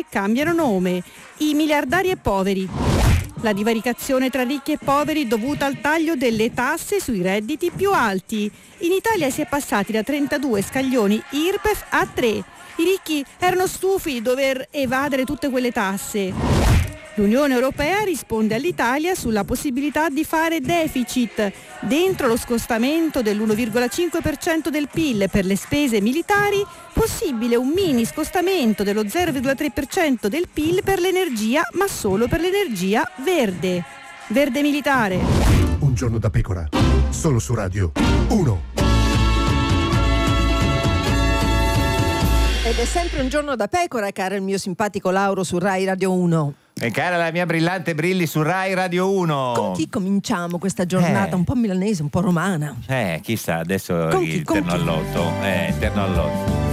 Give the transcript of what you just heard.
cambiano nome: i miliardari e poveri. La divaricazione tra ricchi e poveri dovuta al taglio delle tasse sui redditi più alti. In Italia si è passati da 32 scaglioni IRPEF a 3. I ricchi erano stufi di dover evadere tutte quelle tasse. L'Unione Europea risponde all'Italia sulla possibilità di fare deficit. Dentro lo scostamento dell'1,5% del PIL per le spese militari, possibile un mini scostamento dello 0,3% del PIL per l'energia, ma solo per l'energia verde. Verde militare. Un giorno da pecora, solo su Radio 1. Ed è sempre un giorno da pecora, caro il mio simpatico Lauro su Rai Radio 1. E cara la mia brillante Brilli su Rai Radio 1. Con chi cominciamo questa giornata? Un po' milanese, un po' romana. Chissà, adesso Con il chi? terno all'otto. Terno all'otto.